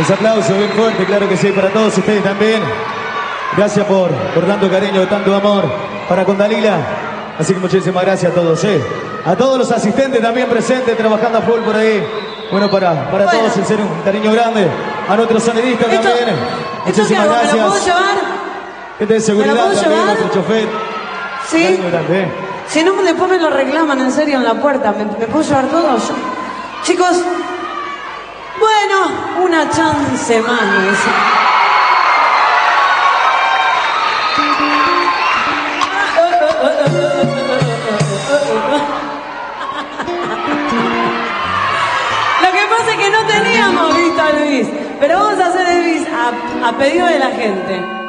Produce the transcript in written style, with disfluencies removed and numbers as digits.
Les aplauso bien fuerte, claro que sí, para todos ustedes también. Gracias por tanto cariño, tanto amor para con Dalila. Así que muchísimas gracias a todos, A todos los asistentes también presentes, trabajando a full por ahí. Bueno, para todos, en serio, un cariño grande. A nuestros sonidistas también. Muchísimas gracias. ¿Me lo puedo llevar? Gente de seguridad también, nuestro chofer. Sí. Cariño grande, Si no, después me lo reclaman en serio en la puerta. ¿Me puedo llevar todo? Chicos, bueno, una chance más, me dice. Lo que pasa es que no teníamos visto a Luis, pero vamos a hacer el bis a pedido de la gente.